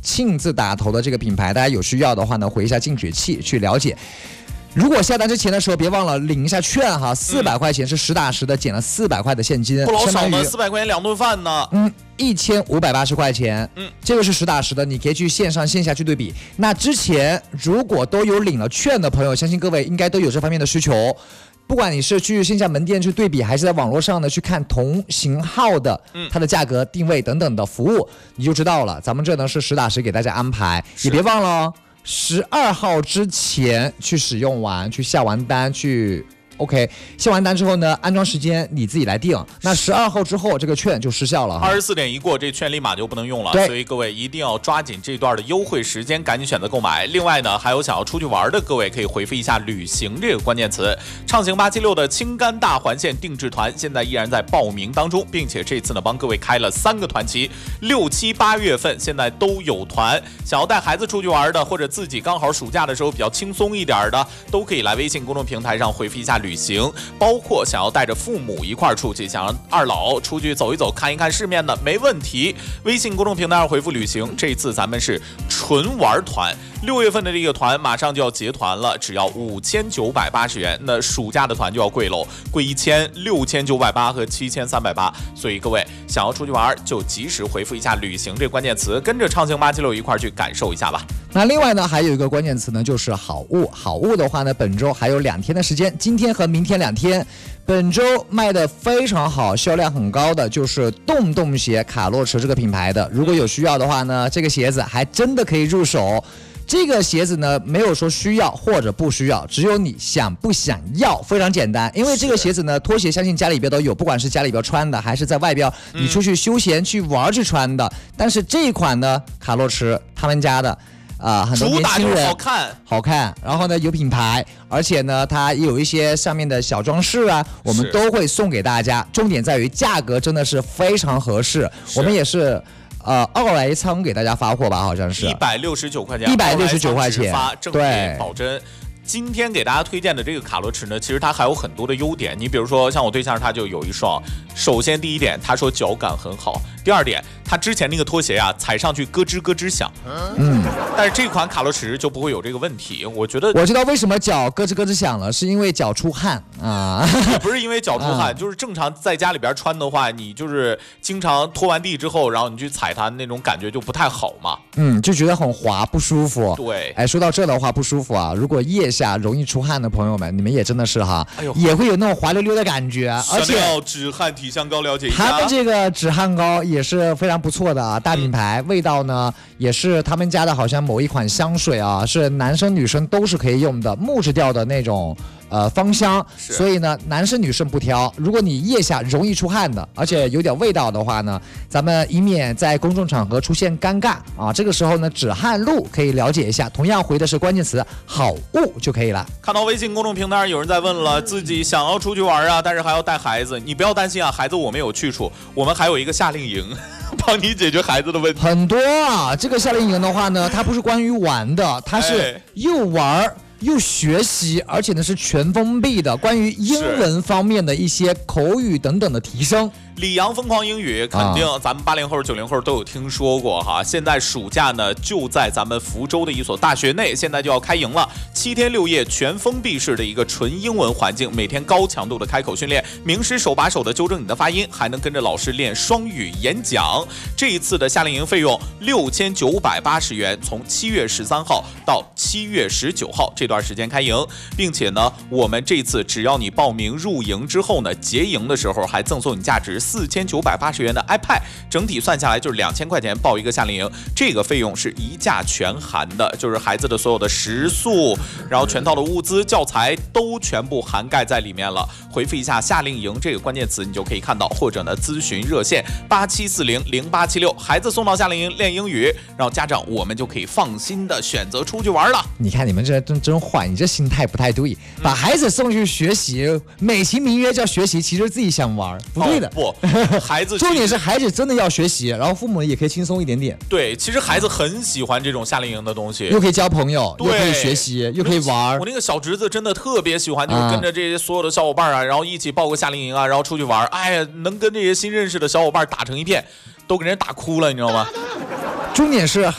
亲自打头的这个品牌，大家有需要的话呢，回一下净水器去了解。如果下单之前的时候，别忘了领一下券哈，400块钱是实打实的减了400块的现金， 不老少呢，400块钱2顿饭呢。 1580块钱，这个是实打实的，你可以去线上线下去对比。那之前如果都有领了券的朋友，相信各位应该都有这方面的需求。不管你是去线下门店去对比，还是在网络上呢去看同型号的它的价格、定位等等的服务，你就知道了。咱们这呢是实打实给大家安排，也别忘了哦。12号之前去使用完，去下完单去。OK， 下完单之后呢，安装时间你自己来定。那12号之后，这个券就失效了。 24点一过，这券立马就不能用了。所以各位一定要抓紧这段的优惠时间，赶紧选择购买。另外呢，还有想要出去玩的各位，可以回复一下“旅行”这个关键词。畅行876的青甘大环线定制团现在依然在报名当中，并且这次呢帮各位开了3个团期，6、7、8月份现在都有团。想要带孩子出去玩的，或者自己刚好暑假的时候比较轻松一点的，都可以来微信公众平台上回复一下“旅行”。包括想要带着父母一块出去，想让二老出去走一走、看一看世面的，没问题。微信公众平台上回复“旅行”，这次咱们是纯玩团。6月份的这个团马上就要结团了，只要5980元。那暑假的团就要贵喽，贵1000、6980和7380。所以各位想要出去玩，就及时回复一下“旅行”这个关键词，跟着畅行876一块去感受一下吧。 那另外呢，还有一个关键词呢，就是好物。好物的话呢，本周还有2天的时间，今天和明天2天。本周卖的非常好，销量很高的就是洞洞鞋卡洛驰这个品牌的。如果有需要的话呢，这个鞋子还真的可以入手。这个鞋子呢，没有说需要或者不需要，只有你想不想要，非常简单。因为这个鞋子呢，拖鞋相信家里边都有，不管是家里边穿的，还是在外边你出去休闲去玩去穿的。但是这一款呢，卡洛驰他们家的。很多年轻人好看，然后呢有品牌，而且呢它也有一些上面的小装饰啊，我们都会送给大家。重点在于价格真的是非常合适，我们也是奥莱仓给大家发货吧，好像是 169块钱 ，169块钱发，正品保真。今天给大家推荐的这个卡洛驰呢，其实它还有很多的优点。你比如说，像我对象他就有一双，首先第一点，他说脚感很好；第二点，他之前那个拖鞋啊，踩上去咯吱咯吱响。但是这款卡洛驰就不会有这个问题。我觉得我知道为什么脚咯吱咯吱响了，是因为脚出汗啊。 不是因为脚出汗，就是正常在家里边穿的话，你就是经常拖完地之后，然后你去踩它，那种感觉就不太好嘛。 就觉得很滑，不舒服。 对， 说到这的话不舒服啊，如果腋下容易出汗的朋友们，你们也真的是哈，也会有那种滑溜溜的感觉。而且止汗体香膏了解一下， 他们这个止汗膏也是非常不错的啊，大品牌，味道呢也是他们家的，好像某一款香水啊，是男生女生都是可以用的，木质调的那种芳香，所以呢男生女生不挑。如果你腋下容易出汗的，而且有点味道的话呢，咱们以免在公众场合出现尴尬啊，这个时候呢止汗露可以了解一下，同样回的是关键词好物就可以了。 看到微信公众平台上有人在问了，自己想要出去玩啊，但是还要带孩子，你不要担心啊，孩子我们有去处，我们还有一个夏令营帮你解决孩子的问题。 很多啊，这个夏令营的话呢，它不是关于玩的，它是又玩又学习，而且呢是全封闭的，关于英文方面的一些口语等等的提升。 李阳疯狂英语肯定咱们80后90后都有听说过哈。现在暑假呢就在咱们福州的一所大学内，现在就要开营了，7天6夜全封闭式的一个纯英文环境，每天高强度的开口训练，名师手把手的纠正你的发音，还能跟着老师练双语演讲。这一次的夏令营费用6980元，从7月13号到7月19号这段时间开营，并且呢我们这次只要你报名入营之后呢，结营的时候还赠送你价值4980元的 iPad， 整体算下来就是2000块钱报一个夏令营，这个费用是一价全含的，就是孩子的所有的食宿，然后全套的物资教材都全部涵盖在里面了。回复一下夏令营这个关键词你就可以看到，或者呢咨询热线87400876，孩子送到夏令营练英语，然后家长我们就可以放心的选择出去玩了。 你看你们这真坏，你这心态不太对，把孩子送去学习，美其名曰叫学习，其实自己想玩，不对的。 不，孩子重点是孩子真的要学习，然后父母也可以轻松一点点。 对，其实孩子很喜欢这种夏令营的东西， 又可以交朋友，又可以学习，又可以玩。 我那个小侄子真的特别喜欢，就是跟着这些所有的小伙伴啊，然后一起报个夏令营啊，然后出去玩。哎呀，能跟这些新认识的小伙伴打成一片，都给人打哭了，你知道吗？ 重点是